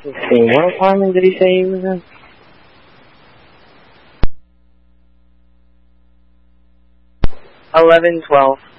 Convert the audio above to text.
Let's see, what apartment did he say he was in? $1112.